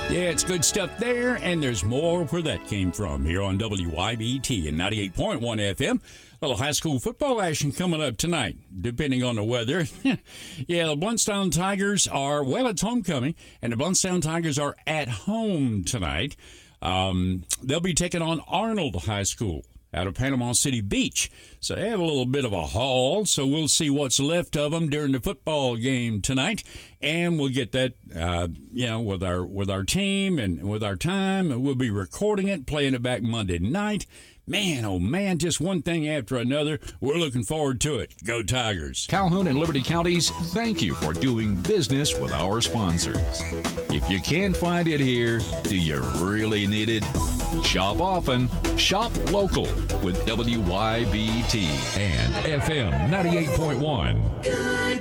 Yeah, it's good stuff there, and there's more where that came from here on WYBT and 98.1 FM. A little high school football action coming up tonight, depending on the weather. Yeah, the Blountstown Tigers are, well, it's homecoming, and the Blountstown Tigers are at home tonight. They'll be taking on Arnold High School out of Panama City Beach. So they have a little bit of a haul, so we'll see what's left of them during the football game tonight, and we'll get that, with our team and with our time, and we'll be recording it, playing it back Monday night. Man, oh man, just one thing after another. We're looking forward to it. Go Tigers. Calhoun and Liberty Counties, thank you for doing business with our sponsors. If you can't find it here, do you really need it? Shop often, shop local with WYBT and FM 98.1.